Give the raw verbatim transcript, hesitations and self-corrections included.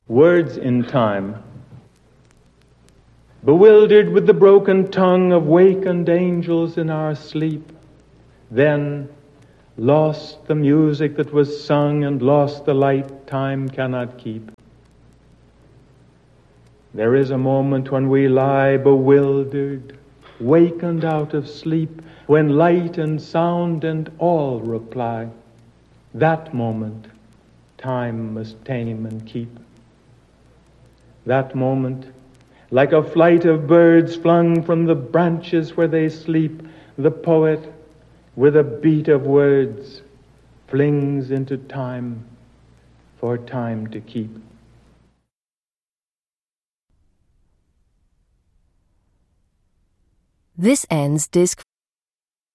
Words in time, bewildered with the broken tongue of wakened angels in our sleep, then lost the music that was sung and lost the light time cannot keep. There is a moment when we lie bewildered, wakened out of sleep, when light and sound and all reply. That moment time must tame and keep. That moment, like a flight of birds flung from the branches where they sleep, the poet, with a beat of words, flings into time for time to keep. This ends Disc